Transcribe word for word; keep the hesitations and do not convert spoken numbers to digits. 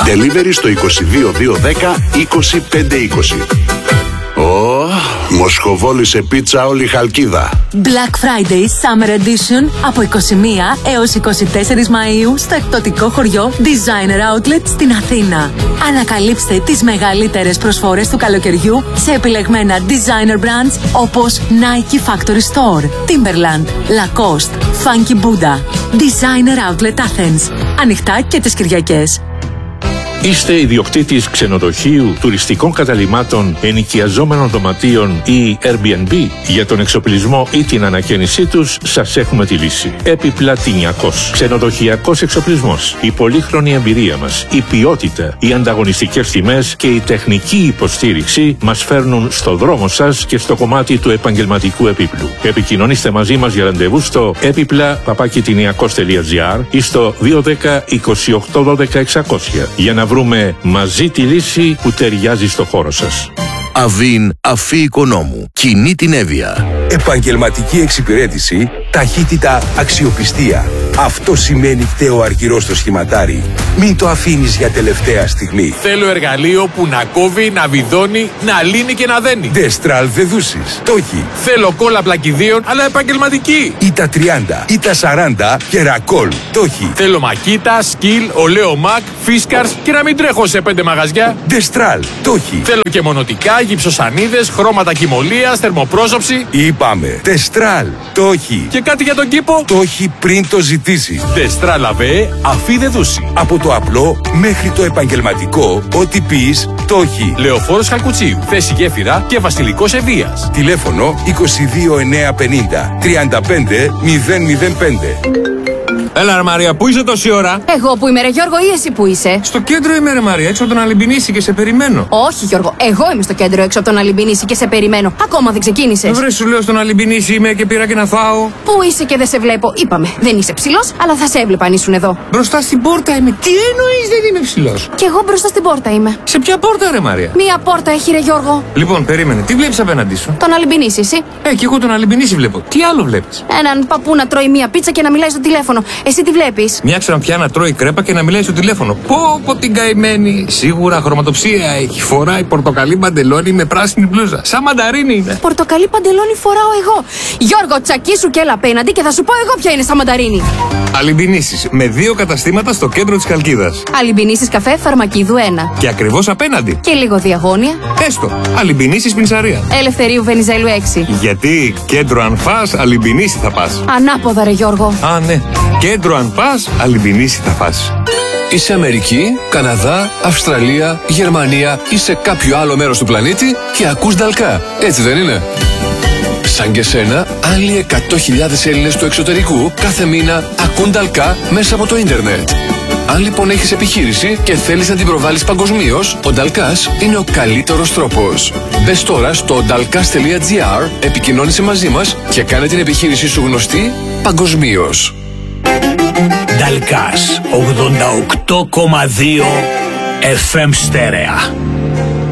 Delivery στο είκοσι δύο δύο δέκα είκοσι πέντε είκοσι. Ω, μοσχοβόλησε πίτσα όλη η Χαλκίδα. Black Friday Summer Edition από είκοσι μία έως είκοσι τέσσερις Μαΐου στο εκπτωτικό χωριό Designer Outlet στην Αθήνα. Ανακαλύψτε τις μεγαλύτερες προσφορές του καλοκαιριού σε επιλεγμένα designer brands όπως Nike Factory Store, Timberland, Lacoste, Funky Buddha. Designer Outlet Athens. Ανοιχτά και τις Κυριακές. Είστε ιδιοκτήτης ξενοδοχείου, τουριστικών καταλυμάτων, ενοικιαζόμενων δωματίων ή Airbnb? Για τον εξοπλισμό ή την ανακαίνισή τους σας έχουμε τη λύση. Επιπλατινιακός. Ξενοδοχειακός εξοπλισμός. Η πολύχρονη εμπειρία μας, η ποιότητα, οι ανταγωνιστικές τιμές και η τεχνική υποστήριξη μας φέρνουν στο δρόμο σας και στο κομμάτι του επαγγελματικού επίπλου. Επικοινωνήστε μαζί μας για ραντεβού στο έπιπλα παπάκι τινιακός τελεία τζι άρ ή στο δύο ένα μηδέν είκοσι οκτώ δώδεκα εξακόσια για να βρούμε μαζί τη λύση που ταιριάζει στο χώρο σας. Αβίν Αφή Οικονόμου. Κινεί την Εύβοια. Επαγγελματική εξυπηρέτηση, ταχύτητα, αξιοπιστία. Αυτό σημαίνει κταίο αργυρό στο σχηματάρι. Μην το αφήνεις για τελευταία στιγμή. Θέλω εργαλείο που να κόβει, να βιδώνει, να λύνει και να δένει. Ντεστράλ Δεδούσεις. Το έχει. Θέλω κόλλα πλακιδίων, αλλά επαγγελματική. Ήτα τριάντα, Ήτα σαράντα και Ρακόλ. Το έχει. Θέλω μακίτα, σκυλ, ολέο μακ, φίσκαρς και να μην τρέχω σε πέντε μαγαζιά. Ντεστράλ. Το έχει. Θέλω και μονοτικά, γυψοσανίδες, χρώματα κοιμωλίας, θερμοπρόσωψη. Είπαμε. Ντεστράλ. Το έχει. Και κάτι για τον κήπο. Το έχει πριν το ζητήσει. Ντεστράλ ΑΒΕ Αφή Δεδούση. Από το απλό μέχρι το επαγγελματικό, ό,τι πεις, το έχει. Λεωφόρος Χαλκουτσίου, θέση γέφυρα και Βασιλικός Ευβοίας. Τηλέφωνο είκοσι δύο εννιακόσια πενήντα τριάντα πέντε μηδέν μηδέν πέντε. Έλα ρε Μαρία, πού είσαι τόση ώρα? Εγώ που είμαι ρε Γιώργο ή εσύ που είσαι? Στο κέντρο είμαι ρε Μαρία, έξω από τον Αλυμπινίση και σε περιμένω. Όχι Γιώργο, εγώ είμαι στο κέντρο έξω από τον Αλυμπινίση και σε περιμένω. Ακόμα δεν ξεκίνησες. Βρε σου λέω στον Αλυμπινίση είμαι και πήρα και να φάω. Πού είσαι και δεν σε βλέπω? Είπαμε, δεν είσαι ψηλός, αλλά θα σε έβλεπα αν ήσουν εδώ. Μπροστά στην πόρτα είμαι. Τι εννοείς δεν είμαι ψηλός? Κι εγώ μπροστά στην πόρτα είμαι. Σε ποια πόρτα ρε Μαρία? Μία πόρτα έχει ρε Γιώργο. Λοιπόν, περίμενε, τι βλέπεις απέναντί σου? Τον Αλυμπινίση, εσύ. Ε, κι εγώ τον Αλυμπινίση βλέπω. Τι άλλο βλέπεις? Έναν παππού να τρώει μία πίτσα και να μιλάει στο τηλέφωνο. Εσύ τι βλέπεις? Μια ξαναπιά να τρώει κρέπα και να μιλάει στο τηλέφωνο. Πω πω την καημένη. Σίγουρα χρωματοψία έχει. Φοράει πορτοκαλί παντελόνι με πράσινη μπλούζα. Σαν μανταρίνι είναι. Πορτοκαλί παντελόνι φοράω εγώ. Γιώργο, τσακίσου και έλα απέναντι και θα σου πω εγώ ποια είναι σαν μανταρίνι. Αλυμπινίσεις με δύο καταστήματα στο κέντρο της Χαλκίδας. Αλυμπινίσεις καφέ Φαρμακίδου ένα. Και ακριβώς απέναντι. Και λίγο διαγώνια. Έστω. Αλυμπινίσεις Πινσαρία. Ελευθερίου Βενιζέλου έξι. Γιατί κέντρο αν φας, Αλυμπινίση θα πας. Ανάποδα ρε Γιώργο. Α, ναι. Κέντρο αν πας, Αλυμπινίση θα φας. Είσαι Αμερική, Καναδά, Αυστραλία, Γερμανία ή σε κάποιο άλλο μέρος του πλανήτη και ακούς Νταλκά. Έτσι δεν είναι? Σαν και σένα, άλλοι εκατό χιλιάδες Έλληνες του εξωτερικού κάθε μήνα ακούν Νταλκά μέσα από το ίντερνετ. Αν λοιπόν έχεις επιχείρηση και θέλεις να την προβάλλεις παγκοσμίως, ο Νταλκάς είναι ο καλύτερος τρόπος. Μπες τώρα στο νταλκάς τελεία τζι άρ, επικοινώνησε μαζί μας και κάνε την επιχείρησή σου γνωστή παγκοσμίως. Νταλκάς ογδόντα οκτώ κόμμα δύο εφ εμ στέρεα.